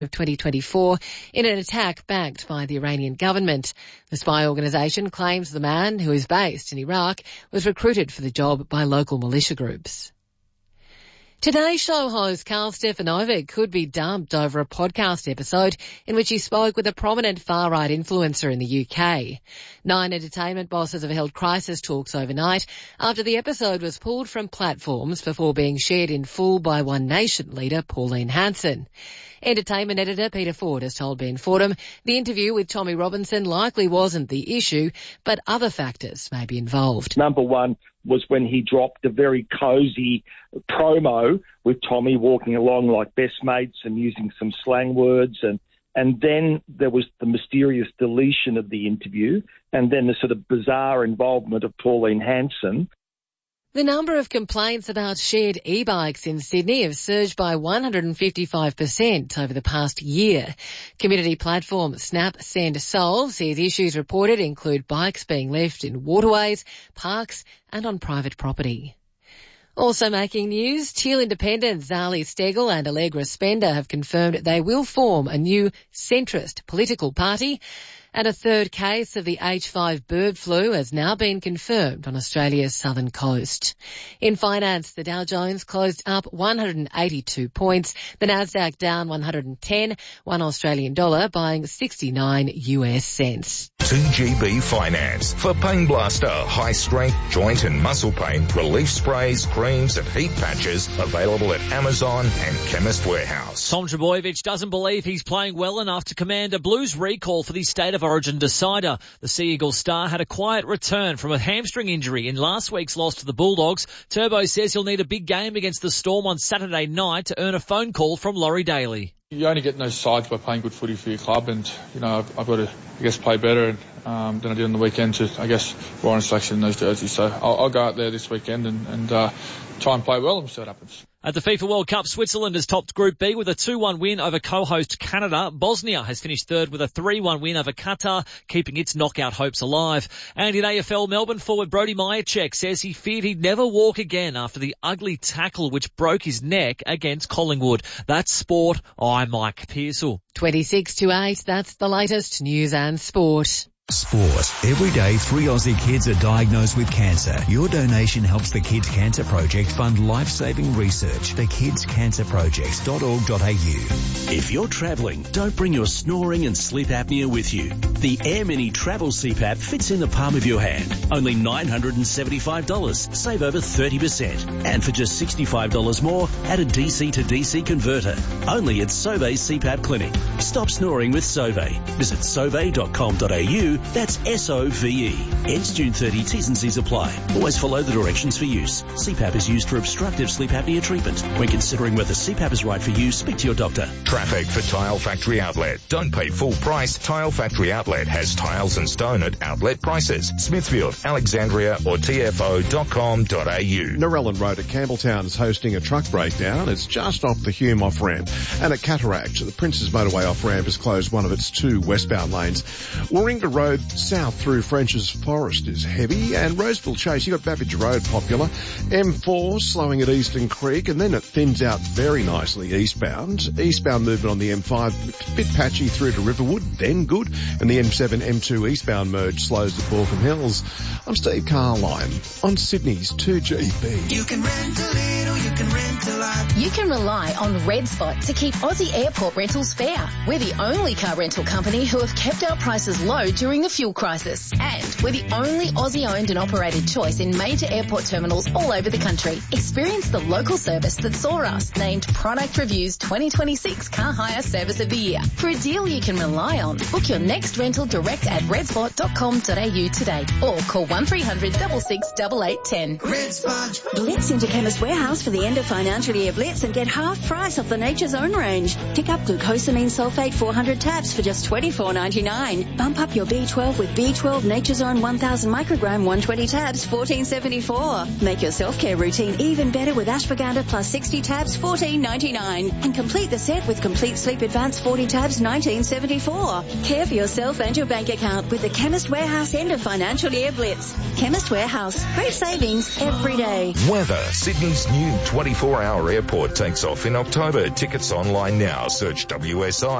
of 2024 in an attack backed by the Iranian government. The spy organisation claims the man, who is based in Iraq, was recruited for the job by local militia groups. Today Show host Carl Stefanovic could be dumped over a podcast episode in which he spoke with a prominent far-right influencer in the UK. 9 entertainment bosses have held crisis talks overnight after the episode was pulled from platforms before being shared in full by One Nation leader Pauline Hanson. Entertainment editor Peter Ford has told Ben Fordham the interview with Tommy Robinson likely wasn't the issue, but other factors may be involved. Number one was when he dropped a very cosy promo with Tommy walking along like best mates and using some slang words, and then there was the mysterious deletion of the interview, and then the sort of bizarre involvement of Pauline Hanson. The number of complaints about shared e-bikes in Sydney have surged by 155% over the past year. Community platform Snap Send Solve says issues reported include bikes being left in waterways, parks and on private property. Also making news, Teal independents Zali Steggall and Allegra Spender have confirmed they will form a new centrist political party. And a third case of the H5 bird flu has now been confirmed on Australia's southern coast. In finance, the Dow Jones closed up 182 points, the Nasdaq down 110, $1 Australian dollar buying 69 US cents. 2GB Finance for Pain Blaster, high strength, joint and muscle pain, relief sprays, creams and heat patches available at Amazon and Chemist Warehouse. Tom Trbojevic doesn't believe he's playing well enough to command a Blues recall for the State of Origin decider. The Sea Eagle star had a quiet return from a hamstring injury in last week's loss to the Bulldogs. Turbo says he'll need a big game against the Storm on Saturday night to earn a phone call from Laurie Daly. You only get in those sides by playing good footy for your club, and I've got to play better than I did on the weekend to warrant selection in those jerseys. So I'll go out there this weekend and try and play well and see what happens. At the FIFA World Cup, Switzerland has topped Group B with a 2-1 win over co-host Canada. Bosnia has finished third with a 3-1 win over Qatar, keeping its knockout hopes alive. And in AFL, Melbourne forward Brody Myercheck says he feared he'd never walk again after the ugly tackle which broke his neck against Collingwood. That's sport. I'm Mike Pearsall. 26 to 8, that's the latest news and sport. Sport. Every day, 3 Aussie kids are diagnosed with cancer. Your donation helps the Kids Cancer Project fund life-saving research. thekidscancerproject.org.au. If you're travelling, don't bring your snoring and sleep apnea with you. The AirMini Travel CPAP fits in the palm of your hand. Only $975. Save over 30%. And for just $65 more, add a DC to DC converter. Only at Sauve's CPAP Clinic. Stop snoring with Sauve. Visit sauve.com.au. That's SOVE. Ends June 30. T's and C's apply. Always follow the directions for use. CPAP is used for obstructive sleep apnea treatment. When considering whether CPAP is right for you, speak to your doctor. Traffic for Tile Factory Outlet. Don't pay full price. Tile Factory Outlet has tiles and stone at outlet prices. Smithfield, Alexandria or tfo.com.au. Narellan Road at Campbelltown is hosting a truck breakdown. It's just off the Hume off-ramp. And at Cataract, the Princes Motorway off-ramp has closed one of its 2 westbound lanes. Warringah Road south through French's Forest is heavy, and Roseville Chase, you got Babbage Road popular. M4 slowing at Eastern Creek, and then it thins out very nicely eastbound. Eastbound movement on the M5, bit patchy through to Riverwood, then good, and the M7, M2 eastbound merge slows at Borkham Hills. I'm Steve Carline on Sydney's 2GB. You can rent a little, you can rent a lot. You can rely on Red Spot to keep Aussie airport rentals fair. We're the only car rental company who have kept our prices low during the fuel crisis. And we're the only Aussie-owned and operated choice in major airport terminals all over the country. Experience the local service that saw us named Product Review's 2026 Car Hire Service of the Year. For a deal you can rely on, book your next rental direct at redspot.com.au today or call 1300 66 8810. Red Spot. Blitz into Chemist Warehouse for the end of financial year blitz and get half price off the Nature's Own range. Pick up glucosamine sulfate 400 tabs for just $24.99. Bump up your B12 with B12 Nature's Own 1000 microgram 120 tabs, $14.74. Make your self-care routine even better with ashwagandha plus 60 tabs, $14.99. And complete the set with Complete Sleep Advance 40 tabs, $19.74. Care for yourself and your bank account with the Chemist Warehouse end of financial year blitz. Chemist Warehouse. Great savings every day. Weather. Sydney's new 24-hour air Airport takes off in October. Tickets online now. Search WSI.